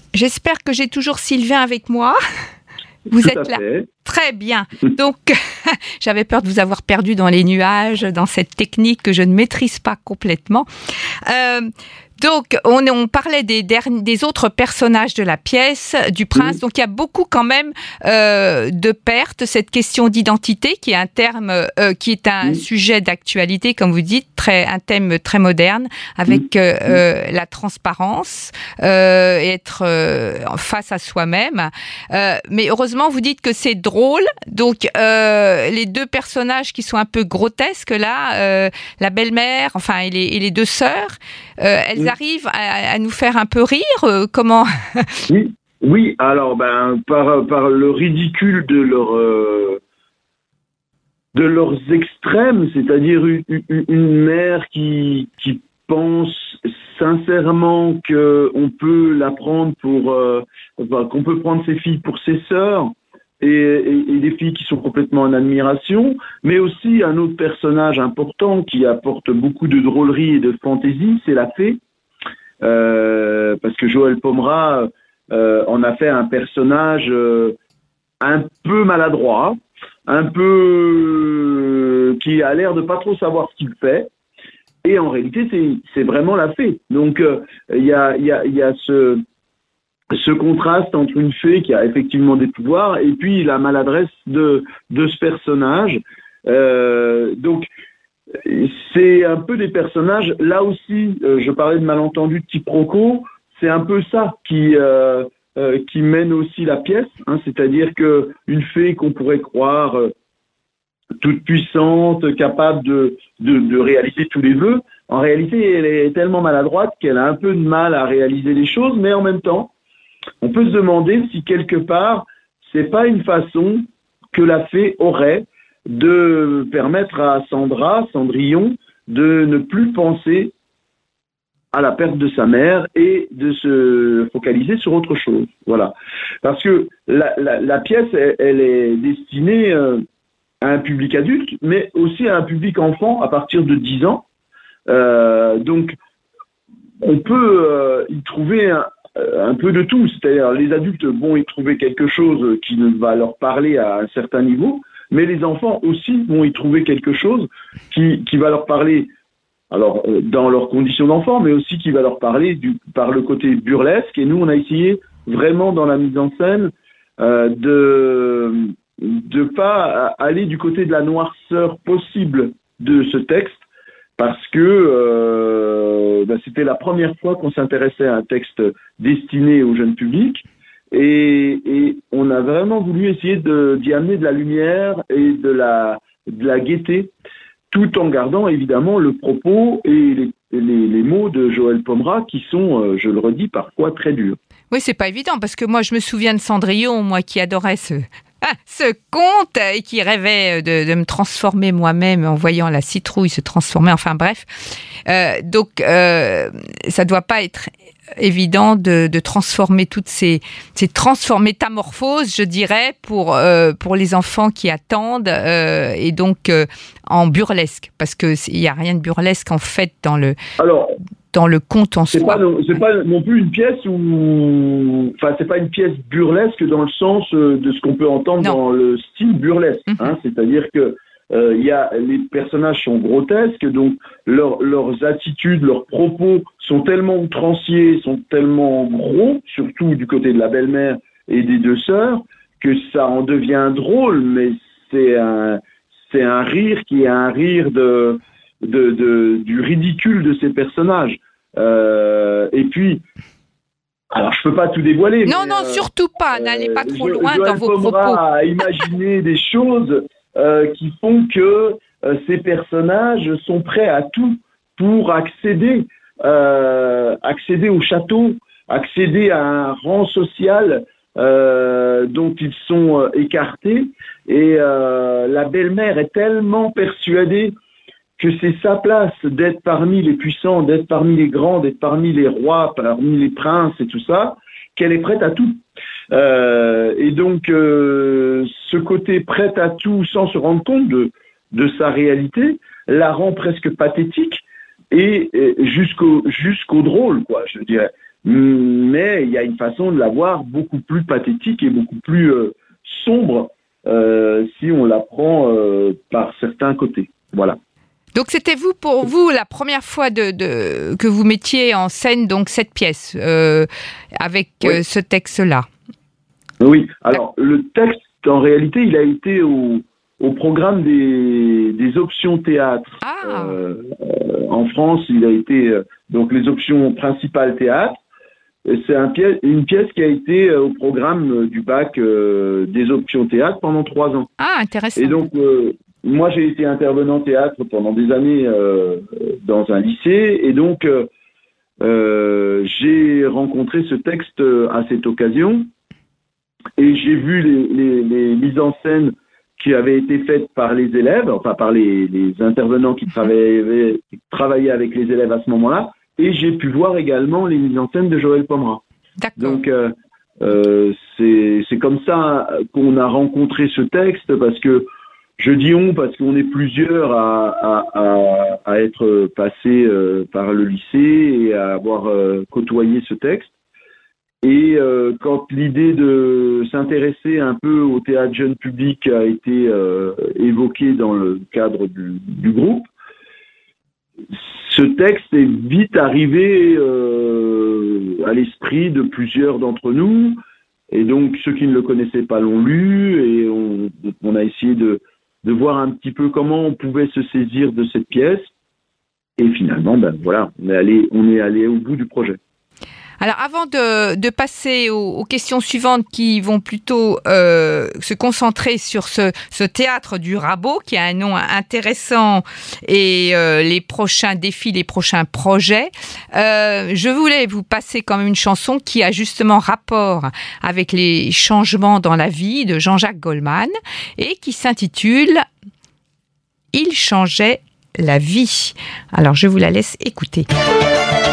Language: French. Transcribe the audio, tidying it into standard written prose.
J'espère que j'ai toujours Sylvain avec moi. Vous êtes là. Fait. Très bien. Donc, j'avais peur de vous avoir perdu dans les nuages, dans cette technique que je ne maîtrise pas complètement. Donc, on parlait des autres personnages de la pièce, du prince. Donc, il y a beaucoup quand même de pertes. Cette question d'identité, qui est un terme, qui est un sujet d'actualité, comme vous dites, un thème très moderne, avec la transparence, être face à soi-même. Mais heureusement, vous dites que c'est drôle. Donc, les deux personnages qui sont un peu grotesques là, la belle-mère, enfin, et les deux sœurs, elles arrivent à nous faire un peu rire. Comment? Oui. Alors, par le ridicule de leurs extrêmes, c'est-à-dire une mère qui pense sincèrement qu'on peut la prendre qu'on peut prendre ses filles pour ses sœurs, et des filles qui sont complètement en admiration, mais aussi un autre personnage important qui apporte beaucoup de drôlerie et de fantaisie, c'est la fée, parce que Joël Pomera en a fait un personnage un peu maladroit, un peu qui a l'air de pas trop savoir ce qu'il fait, et en réalité c'est vraiment la fée. Donc il y a ce contraste entre une fée qui a effectivement des pouvoirs et puis la maladresse de ce personnage. Donc, c'est un peu des personnages, là aussi, je parlais de malentendu, de quiproquo, c'est un peu ça qui mène aussi la pièce, hein, c'est-à-dire qu'une fée qu'on pourrait croire toute puissante, capable de réaliser tous les vœux, en réalité, elle est tellement maladroite qu'elle a un peu de mal à réaliser les choses, mais en même temps, on peut se demander si quelque part, c'est pas une façon que la fée aurait de permettre à Cendrillon, de ne plus penser à la perte de sa mère et de se focaliser sur autre chose. Voilà. Parce que la pièce, elle est destinée à un public adulte, mais aussi à un public enfant à partir de 10 ans. Donc, on peut y trouver un peu de tout, c'est-à-dire les adultes vont y trouver quelque chose qui va leur parler à un certain niveau, mais les enfants aussi vont y trouver quelque chose qui va leur parler, alors dans leurs conditions d'enfant, mais aussi qui va leur parler par le côté burlesque. Et nous, on a essayé vraiment dans la mise en scène de pas aller du côté de la noirceur possible de ce texte, parce que c'était la première fois qu'on s'intéressait à un texte destiné au jeune public, et on a vraiment voulu essayer d'y amener de la lumière et de la gaieté, tout en gardant évidemment le propos et les mots de Joël Pomera qui sont, je le redis, parfois très durs. Oui, c'est pas évident, parce que moi je me souviens de Cendrillon, moi qui adorais ce conte et qui rêvait de me transformer moi-même en voyant la citrouille se transformer, enfin bref. Donc, ça doit pas être évident de transformer toutes ces métamorphoses, je dirais, pour les enfants qui attendent, et donc en burlesque, parce qu'il n'y a rien de burlesque en fait dans le conte en soi. C'est pas non plus une pièce c'est pas une pièce burlesque dans le sens de ce qu'on peut entendre dans le style burlesque. Hein, c'est-à-dire que les personnages sont grotesques, donc leurs attitudes, leurs propos sont tellement outranciers, sont tellement gros, surtout du côté de la belle-mère et des deux sœurs, que ça en devient drôle, mais c'est un rire qui est un rire du ridicule de ces personnages. Et puis, alors je peux pas tout dévoiler. Non, surtout pas. N'allez pas trop loin dans vos propos. Joël Pomera a imaginé des choses qui font que ces personnages sont prêts à tout pour accéder au château, accéder à un rang social dont ils sont écartés. Et la belle-mère est tellement persuadée que c'est sa place d'être parmi les puissants, d'être parmi les grands, d'être parmi les rois, parmi les princes et tout ça, qu'elle est prête à tout. Et donc, ce côté prête à tout sans se rendre compte de sa réalité la rend presque pathétique et jusqu'au drôle, quoi, je dirais. mais il y a une façon de la voir beaucoup plus pathétique et beaucoup plus sombre si on la prend par certains côtés. Voilà. Donc c'était pour vous la première fois que vous mettiez en scène donc cette pièce avec ce texte-là. Oui, alors le texte en réalité il a été au programme des options théâtre. En France, il a été donc les options principales théâtre. C'est une pièce qui a été au programme du bac des options théâtre pendant 3 ans. Ah, intéressant. Et donc moi, j'ai été intervenant théâtre pendant des années dans un lycée, et donc j'ai rencontré ce texte à cette occasion, et j'ai vu les mises en scène qui avaient été faites par les élèves, enfin par les intervenants qui travaillaient avec les élèves à ce moment-là, et j'ai pu voir également les mises en scène de Joël Pomerat. D'accord. Donc c'est comme ça qu'on a rencontré ce texte, parce que je dis on parce qu'on est plusieurs à être passés par le lycée et à avoir côtoyé ce texte. Et quand l'idée de s'intéresser un peu au théâtre jeune public a été évoquée dans le cadre du groupe, ce texte est vite arrivé à l'esprit de plusieurs d'entre nous. Et donc ceux qui ne le connaissaient pas l'ont lu, et on a essayé de voir un petit peu comment on pouvait se saisir de cette pièce. Et finalement, voilà, on est allé au bout du projet. Alors, avant de passer aux questions suivantes qui vont plutôt se concentrer sur ce théâtre du Rabot, qui a un nom intéressant, et les prochains défis, les prochains projets, je voulais vous passer quand même une chanson qui a justement rapport avec les changements dans la vie de Jean-Jacques Goldman, et qui s'intitule « Il changeait la vie ». Alors, je vous la laisse écouter.